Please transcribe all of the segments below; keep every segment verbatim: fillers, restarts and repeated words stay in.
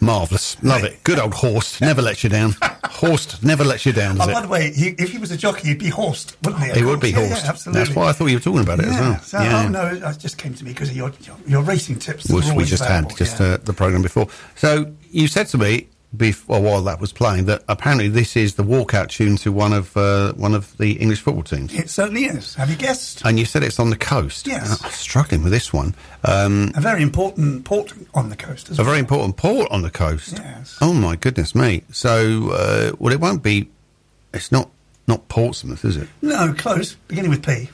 Marvellous. Love it. Good old Horst. Never lets you down. Horst never lets you down, does oh, it? by the way, he, if he was a jockey, he'd be Horst, wouldn't he? He would be yeah, Horst. Yeah, absolutely. That's why I thought you were talking about it yeah. as well. So, yeah. Oh, no, it just came to me because of your, your, your racing tips. Which we just available. had, just yeah. uh, the programme before. So you said to me, before, while that was playing, that apparently this is the walkout tune to one of uh, one of the English football teams. It certainly is. Have you guessed? And you said it's on the coast. Yes. I'm struggling with this one. Um, a very important port on the coast as a well. A very important port on the coast. Yes. Oh, my goodness me. So, uh, well, it won't be... It's not, not Portsmouth, is it? No, close. Beginning with P.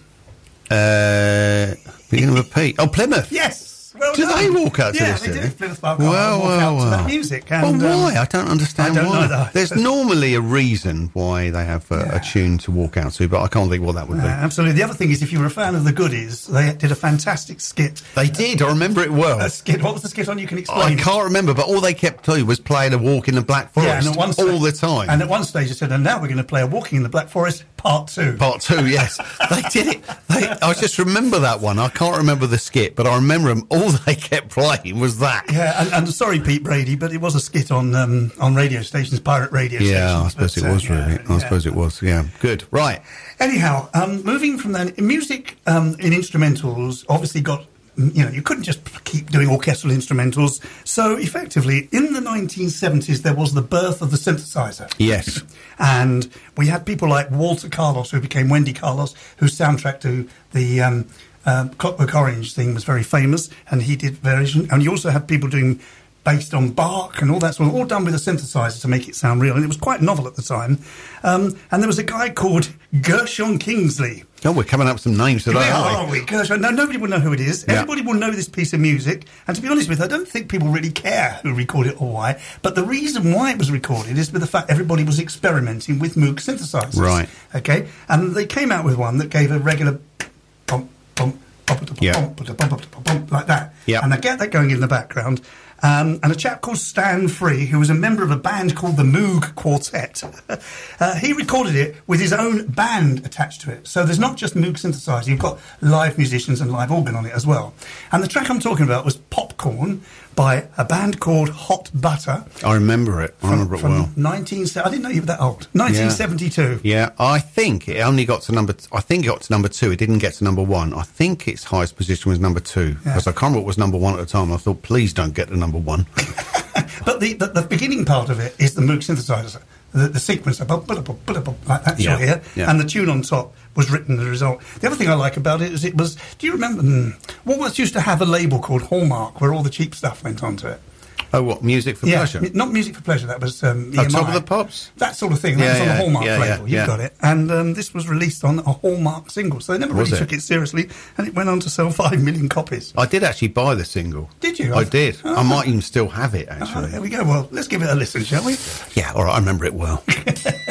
Uh, beginning with P. Oh, Plymouth. Yes. Well do done. they walk out to yeah, this? they do did. Plymouth Park well, walk well, out well. to that music. And, well, why? Um, I don't understand I don't why. know that. There's normally a reason why they have a, Yeah. a tune to walk out to, but I can't think what that would Uh, be. absolutely. The other thing is, if you were a fan of the Goodies, they did a fantastic skit. They did. I remember it well. A skit. What was the skit on? You can I explain. can't remember, but all they kept doing was playing a walk in the Black Forest Yeah, and at one sta- all the time. And at one stage, they said, "And now we're going to play a Walking in the Black Forest Part Two." Part two, yes. They did it. They, I just remember that one. I can't remember the skit, but I remember them. All they kept playing was that. Yeah, and, and sorry, Pete Brady, but it was a skit on um, on radio stations, pirate radio stations. Yeah, I suppose but, it was uh, really. yeah, I suppose yeah. it was. Yeah, good. Right. Anyhow, um, moving from then, music um, in instrumentals obviously got, you know, you couldn't just keep doing orchestral instrumentals. So effectively, in the nineteen seventies, there was the birth of the synthesizer. Yes. And we had people like Walter Carlos, who became Wendy Carlos, whose soundtrack to the um, um, Clockwork Orange thing was very famous, and he did variation. And you also had people doing based on Bach and all that sort of, all done with a synthesizer to make it sound real. And it was quite novel at the time. Um, and there was a guy called Gershon Kingsley. Oh, we're coming up with some names today, aren't Are we? Gershon. No, nobody will know who it is. Yeah. Everybody will know this piece of music. And to be honest with you, I don't think people really care who recorded it or why. But the reason why it was recorded is with the fact everybody was experimenting with Moog synthesizers. Right. Okay. And they came out with one that gave a regular bump, bump, bump, Yeah. bump, bump, bump, bump, bump, like that. Yeah. And I get that going in the background. Um, and a chap called Stan Free, who was a member of a band called the Moog Quartet, uh, he recorded it with his own band attached to it. So there's not just Moog synthesizer, you've got live musicians and live organ on it as well. And the track I'm talking about was Popcorn by a band called Hot Butter. I remember it. I remember it from well. nineteen I didn't know you were that old. nineteen seventy-two. Yeah, I think it only got to number. I think it got to number two. It didn't get to number one. I think its highest position was number two because I can't remember what was number one at the time. I thought, please don't get to number one. But the, the the beginning part of it is the Moog synthesizer, the, the sequence of like that Yeah, you'll hear, yeah. and the tune on top was written as a result. The other thing I like about it is it was. Do you remember hmm, what was used to have a label called Hallmark, where all the cheap stuff went onto it? Oh, what, Music for Yeah, Pleasure? m- not Music for Pleasure. That was um, Oh, E M I. Top of the Pops? That sort of thing. That Yeah, was on yeah, the Hallmark yeah, label. yeah, You've yeah. got it. And um, this was released on a Hallmark single, so they never Was really it? took it seriously, and it went on to sell five million copies. I did actually buy the single. Did you? I did. Oh. I might even still have it, Oh, actually. there we go. Well, let's give it a listen, shall we? Yeah, all right, I remember it well.